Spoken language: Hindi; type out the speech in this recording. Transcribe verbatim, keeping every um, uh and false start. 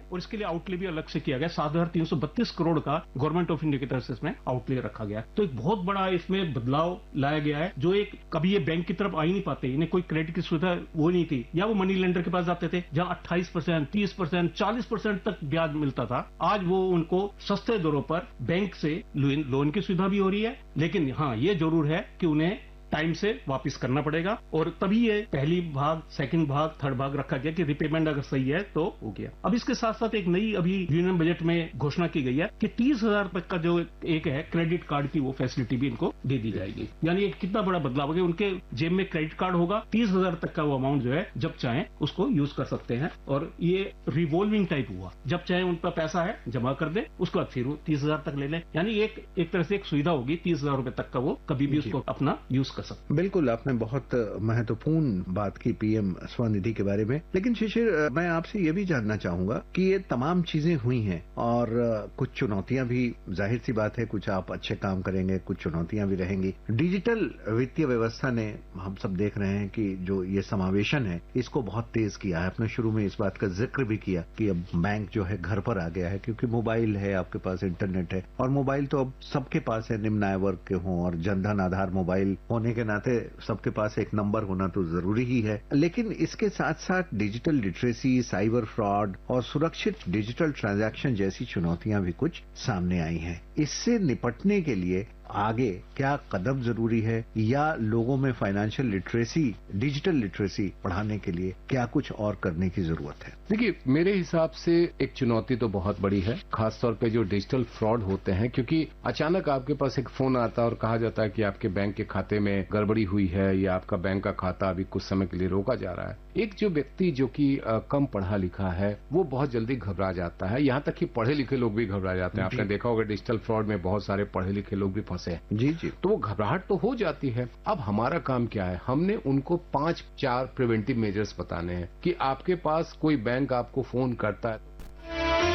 और इसके लिए आउटले भी अलग से किया गया। सात हजार तीन सौ बत्तीस करोड़ का गवर्नमेंट ऑफ इंडिया की तरफ से इसमें आउटले रखा गया। तो एक बहुत बड़ा इसमें बदलाव लाया गया है, जो एक कभी ये बैंक की तरफ आ ही नहीं पाते, इन्हें कोई क्रेडिट की सुविधा वो नहीं थी, या वो मनी लेंडर के पास जाते थे जहां अट्ठाईस परसेंट, तीस परसेंट, चालीस परसेंट तक ब्याज मिलता था। आज वो उनको सस्ते दरों पर बैंक से लोन की सुविधा भी हो रही है, लेकिन हाँ ये जरूर है कि उन्हें टाइम से वापस करना पड़ेगा, और तभी ये पहली भाग, सेकंड भाग, थर्ड भाग रखा गया कि रिपेमेंट अगर सही है तो हो गया। अब इसके साथ साथ एक नई अभी यूनियन बजट में घोषणा की गई है कि तीस हजार तक का जो एक है क्रेडिट कार्ड की वो फैसिलिटी भी इनको दे दी जाएगी। यानी एक कितना बड़ा बदलाव है, उनके जेब में क्रेडिट कार्ड होगा, तीस हजार तक का वो अमाउंट जो है जब चाहे उसको यूज कर सकते हैं, और ये रिवॉल्विंग टाइप हुआ, जब चाहे उन पर पैसा है जमा कर दे, उसके बाद फिर वो तीस हजार तक ले लें। यानी एक एक तरह से एक सुविधा होगी, तीस हजार रुपए तक का वो कभी भी उसको अपना यूज कर सकते। बिल्कुल, आपने बहुत महत्वपूर्ण बात की पीएम स्वनिधि के बारे में, लेकिन शिशिर मैं आपसे ये भी जानना चाहूंगा कि ये तमाम चीजें हुई हैं और कुछ चुनौतियां भी, जाहिर सी बात है, कुछ आप अच्छे काम करेंगे, कुछ चुनौतियां भी रहेंगी। डिजिटल वित्तीय व्यवस्था ने, हम सब देख रहे हैं कि जो ये समावेशन है इसको बहुत तेज किया है। आपने शुरू में इस बात का जिक्र भी किया कि अब बैंक जो है घर पर आ गया है, क्योंकि मोबाइल है, आपके पास इंटरनेट है, और मोबाइल तो अब सबके पास है, निम्न आय वर्ग के हों और जनधन आधार मोबाइल होने के नाते सबके पास एक नंबर होना तो जरूरी ही है। लेकिन इसके साथ साथ डिजिटल लिटरेसी, साइबर फ्रॉड और सुरक्षित डिजिटल ट्रांजैक्शन जैसी चुनौतियां भी कुछ सामने आई हैं। इससे निपटने के लिए आगे क्या कदम जरूरी है, या लोगों में फाइनेंशियल लिटरेसी, डिजिटल लिटरेसी बढ़ाने के लिए क्या कुछ और करने की जरूरत है? देखिए, मेरे हिसाब से एक चुनौती तो बहुत बड़ी है, खासतौर पे जो डिजिटल फ्रॉड होते हैं, क्योंकि अचानक आपके पास एक फोन आता है और कहा जाता है कि आपके बैंक के खाते में गड़बड़ी हुई है, या आपका बैंक का खाता अभी कुछ समय के लिए रोका जा रहा है। एक जो व्यक्ति जो कि कम पढ़ा लिखा है वो बहुत जल्दी घबरा जाता है, यहाँ तक कि पढ़े लिखे लोग भी घबरा जाते हैं। आपने देखा होगा डिजिटल फ्रॉड में बहुत सारे पढ़े लिखे लोग भी फंसे। जी जी, तो वो घबराहट तो हो जाती है। अब हमारा काम क्या है, हमने उनको पांच चार प्रिवेंटिव मेजर्स बताने हैं कि आपके पास कोई बैंक आपको फोन करता है